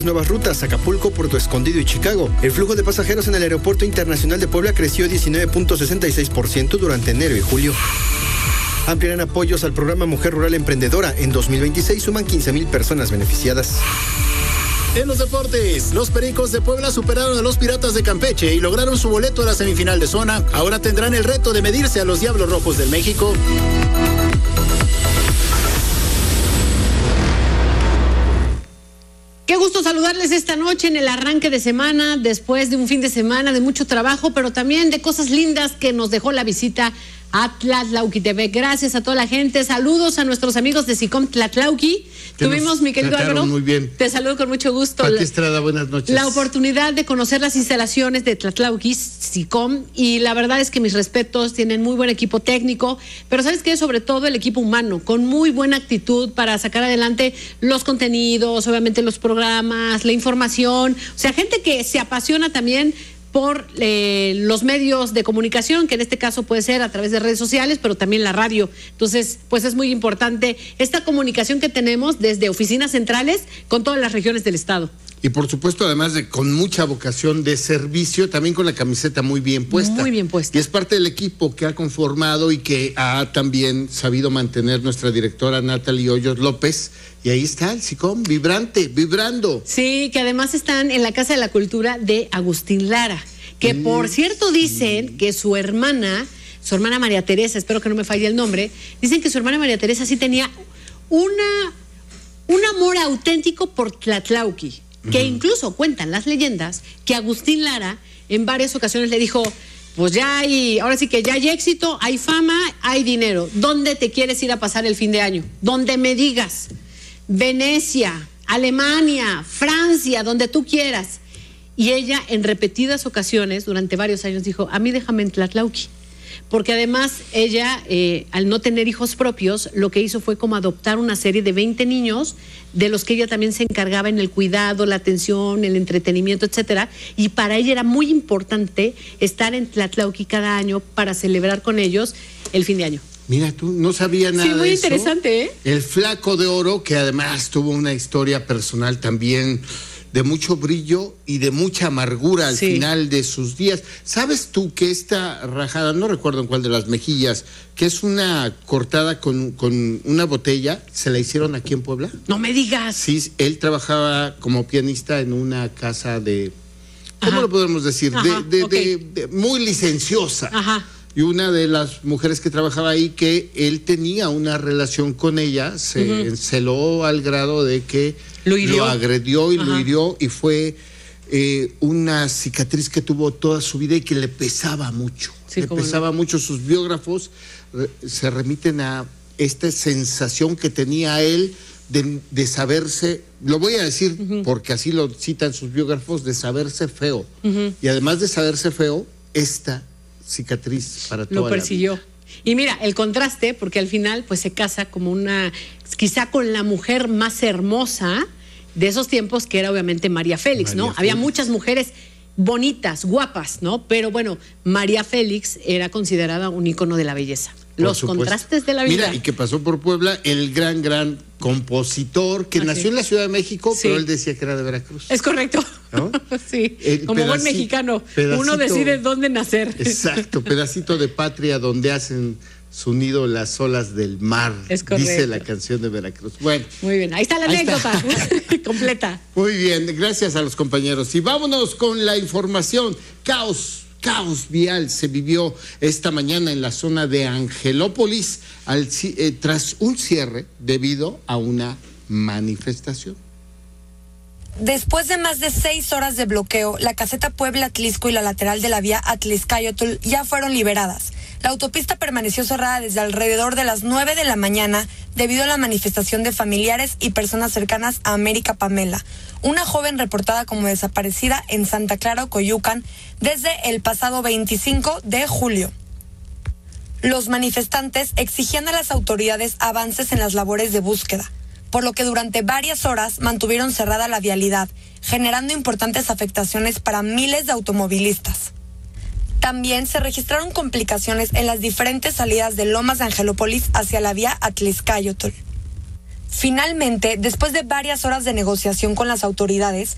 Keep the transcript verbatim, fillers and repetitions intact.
Nuevas rutas, Acapulco, Puerto Escondido y Chicago. El flujo de pasajeros en el Aeropuerto Internacional de Puebla creció diecinueve punto sesenta y seis por ciento durante enero y julio. Ampliarán apoyos al programa Mujer Rural Emprendedora. En dos mil veintiséis suman quince mil personas beneficiadas. En los deportes, los Pericos de Puebla superaron a los Piratas de Campeche y lograron su boleto a la semifinal de zona. Ahora tendrán el reto de medirse a los Diablos Rojos del México. Qué gusto saludarles esta noche en el arranque de semana, después de un fin de semana de mucho trabajo, pero también de cosas lindas que nos dejó la visita a Tlatlauqui T V. Gracias a toda la gente. Saludos a nuestros amigos de SICOM Tlatlauqui. Tuvimos, mi querido Álvaro, muy bien. Te saludo con mucho gusto. Pati Estrada, buenas noches. La oportunidad de conocer las instalaciones de Tlatlauqui, SICOM, y la verdad es que mis respetos, tienen muy buen equipo técnico, pero ¿sabes qué? Sobre todo el equipo humano, con muy buena actitud para sacar adelante los contenidos, obviamente los programas, la información, o sea, gente que se apasiona también por eh, los medios de comunicación, que en este caso puede ser a través de redes sociales, pero también la radio. Entonces, pues es muy importante esta comunicación que tenemos desde oficinas centrales con todas las regiones del estado. Y por supuesto, además de con mucha vocación de servicio, también con la camiseta muy bien puesta. Muy bien puesta. Y es parte del equipo que ha conformado y que ha también sabido mantener nuestra directora Natalie Hoyos López. Y ahí está el SICOM, vibrante, vibrando. Sí, que además están en la Casa de la Cultura de Agustín Lara, que mm, por cierto dicen sí. que su hermana, su hermana María Teresa, espero que no me falle el nombre, dicen que su hermana María Teresa sí tenía una, un amor auténtico por Tlatlauqui. Que incluso cuentan las leyendas que Agustín Lara en varias ocasiones le dijo, pues ya hay, ahora sí que ya hay éxito, hay fama, hay dinero. ¿Dónde te quieres ir a pasar el fin de año? Donde me digas. Venecia, Alemania, Francia, donde tú quieras. Y ella en repetidas ocasiones, durante varios años, dijo, a mí déjame en Tlatlauqui. Porque además ella, eh, al no tener hijos propios, lo que hizo fue como adoptar una serie de veinte niños, de los que ella también se encargaba en el cuidado, la atención, el entretenimiento, etcétera. Y para ella era muy importante estar en Tlatlauqui cada año para celebrar con ellos el fin de año. Mira, tú no sabía nada de eso. Sí, muy interesante, ¿eh? El Flaco de Oro, que además tuvo una historia personal también de mucho brillo y de mucha amargura al sí. final de sus días. ¿Sabes tú que esta rajada, no recuerdo en cuál de las mejillas, que es una cortada con, con una botella, se la hicieron aquí en Puebla? No me digas. Sí, él trabajaba como pianista en una casa de, ¿cómo Ajá. lo podemos decir? Ajá, de, de, okay. de, de muy licenciosa. Ajá. Y una de las mujeres que trabajaba ahí, que él tenía una relación con ella, se uh-huh. enceló al grado de que lo, lo agredió y Ajá. lo hirió, y fue eh, una cicatriz que tuvo toda su vida y que le pesaba mucho. Sí, le pesaba no. mucho. Sus biógrafos re, se remiten a esta sensación que tenía él de, de saberse, lo voy a decir uh-huh. porque así lo citan sus biógrafos, de saberse feo. Uh-huh. Y además de saberse feo, esta cicatriz para toda lo persiguió. La vida. Y mira, el contraste, porque al final pues se casa como una, quizá con la mujer más hermosa de esos tiempos, que era obviamente María Félix, María ¿no? Félix. Había muchas mujeres bonitas, guapas, ¿no? Pero bueno, María Félix era considerada un ícono de la belleza. Por Los supuesto. Contrastes de la vida. Mira, y que pasó por Puebla, el gran, gran compositor que Así. nació en la Ciudad de México, sí. pero él decía que era de Veracruz. Es correcto. ¿No? Sí, el como buen mexicano, pedacito, uno decide dónde nacer. Exacto, pedacito de patria donde hacen su nido las olas del mar, es correcto. Dice la canción de Veracruz. Bueno. Muy bien, ahí está la ahí anécdota está. completa. Muy bien, gracias a los compañeros. Y vámonos con la información. Caos. Caos vial se vivió esta mañana en la zona de Angelópolis al, eh, tras un cierre debido a una manifestación. Después de más de seis horas de bloqueo, la caseta Puebla-Atlisco y la lateral de la vía Atliscayotl ya fueron liberadas. La autopista permaneció cerrada desde alrededor de las nueve de la mañana debido a la manifestación de familiares y personas cercanas a América Pamela, una joven reportada como desaparecida en Santa Clara, Coyucan, desde el pasado veinticinco de julio. Los manifestantes exigían a las autoridades avances en las labores de búsqueda, por lo que durante varias horas mantuvieron cerrada la vialidad, generando importantes afectaciones para miles de automovilistas. También se registraron complicaciones en las diferentes salidas de Lomas de Angelópolis hacia la vía Atliscayotl. Finalmente, después de varias horas de negociación con las autoridades,